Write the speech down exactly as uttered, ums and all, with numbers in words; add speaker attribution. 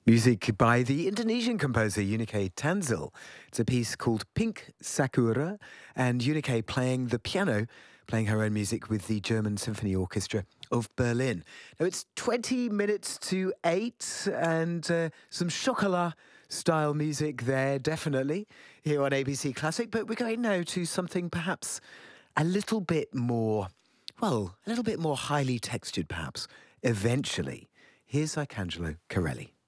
Speaker 1: Music by the Indonesian composer Unike Tanzil. It's a piece called Pink Sakura, and Unike playing the piano, playing her own music with the German Symphony Orchestra of Berlin. Now it's twenty minutes to eight, and uh, some chocolat style music there, definitely, here on A B C Classic. But we're going now to something perhaps a little bit more, well, a little bit more highly textured, perhaps, eventually. Here's Arcangelo Corelli.